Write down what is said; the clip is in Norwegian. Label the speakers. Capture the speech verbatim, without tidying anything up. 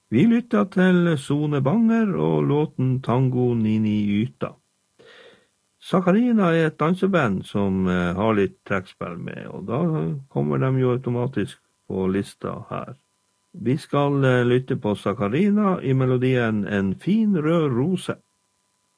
Speaker 1: Vi lytter til Sone Banger og låten Tango Nini Yta. Sakarina er et danseband som eh, har litt trekkspill med, og da kommer de jo automatisk på lista her. Vi skal eh, lytte på Sakarina i melodien En fin rød rose.